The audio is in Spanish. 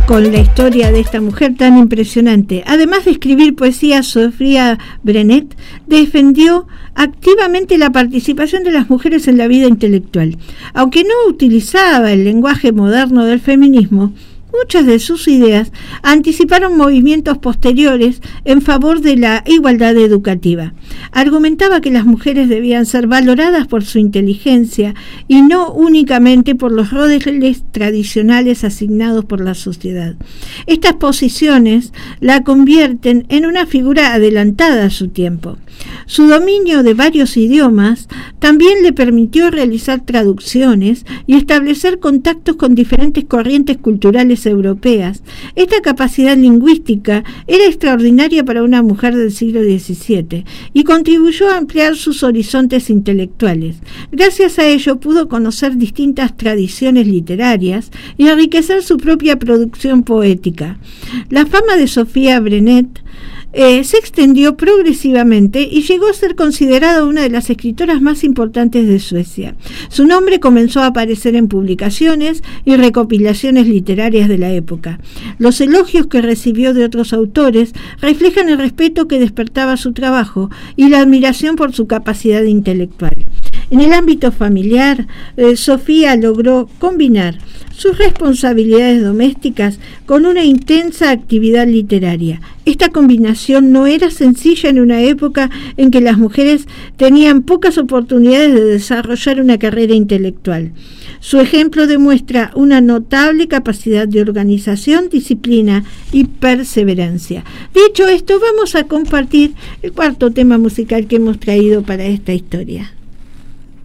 con la historia de esta mujer tan impresionante. Además de escribir poesía, Sofía Brenet defendió activamente la participación de las mujeres en la vida intelectual. Aunque no utilizaba el lenguaje moderno del feminismo, muchas de sus ideas anticiparon movimientos posteriores en favor de la igualdad educativa. Argumentaba que las mujeres debían ser valoradas por su inteligencia y no únicamente por los roles tradicionales asignados por la sociedad. Estas posiciones la convierten en una figura adelantada a su tiempo. Su dominio de varios idiomas también le permitió realizar traducciones y establecer contactos con diferentes corrientes culturales europeas. Esta capacidad lingüística era extraordinaria para una mujer del siglo XVII y contribuyó a ampliar sus horizontes intelectuales. Gracias a ello pudo conocer distintas tradiciones literarias y enriquecer su propia producción poética. La fama de Sofía Brenet se extendió progresivamente y llegó a ser considerada una de las escritoras más importantes de Suecia. Su nombre comenzó a aparecer en publicaciones y recopilaciones literarias de la época. Los elogios que recibió de otros autores reflejan el respeto que despertaba su trabajo y la admiración por su capacidad intelectual. En el ámbito familiar, Sofía logró combinar sus responsabilidades domésticas con una intensa actividad literaria. Esta combinación no era sencilla en una época en que las mujeres tenían pocas oportunidades de desarrollar una carrera intelectual. Su ejemplo demuestra una notable capacidad de organización, disciplina y perseverancia. Dicho esto, vamos a compartir el cuarto tema musical que hemos traído para esta historia.